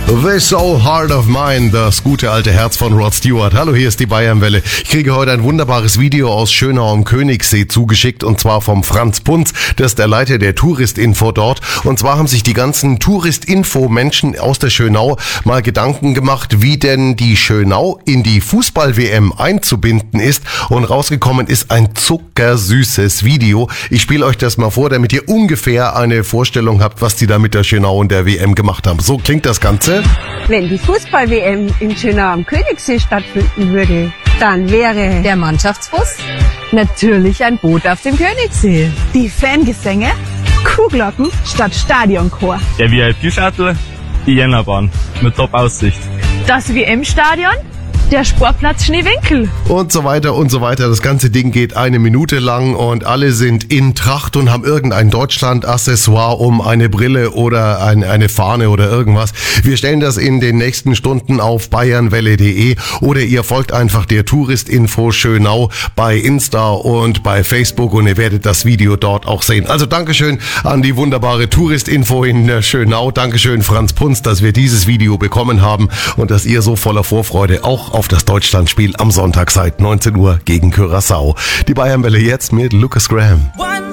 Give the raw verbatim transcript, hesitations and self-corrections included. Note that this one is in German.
This Soul Heart of Mine, das gute alte Herz von Rod Stewart. Hallo, hier ist die Bayernwelle. Ich kriege heute ein wunderbares Video aus Schönau am Königssee zugeschickt, und zwar vom Franz Punz. Das ist der Leiter der Touristinfo dort. Und zwar haben sich die ganzen Touristinfo-Menschen aus der Schönau mal Gedanken gemacht, wie denn die Schönau in die Fußball-W M einzubinden ist. Und rausgekommen ist ein zuckersüßes Video. Ich spiele euch das mal vor, damit ihr ungefähr eine Vorstellung habt, was die da mit der Schönau und der W M gemacht haben. So klingt das Ganze. Wenn die Fußball-W M in Schönau am Königssee stattfinden würde, dann wäre der Mannschaftsbus natürlich ein Boot auf dem Königssee. Die Fangesänge, Kuhglocken statt Stadionchor. Der V I P-Shuttle, die Jännerbahn mit Top-Aussicht. Das W M-Stadion, der Sportplatz Schneewinkel. Und so weiter und so weiter. Das ganze Ding geht eine Minute lang und alle sind in Tracht und haben irgendein Deutschland-Accessoire um, eine Brille oder ein, eine Fahne oder irgendwas. Wir stellen das in den nächsten Stunden auf bayernwelle punkt de oder ihr folgt einfach der Touristinfo Schönau bei Insta und bei Facebook und ihr werdet das Video dort auch sehen. Also Dankeschön an die wunderbare Touristinfo in Schönau. Dankeschön Franz Punz, dass wir dieses Video bekommen haben und dass ihr so voller Vorfreude auch auf das Deutschlandspiel am Sonntag seid, neunzehn Uhr gegen Curaçao. Die Bayernwelle jetzt mit Lucas Graham.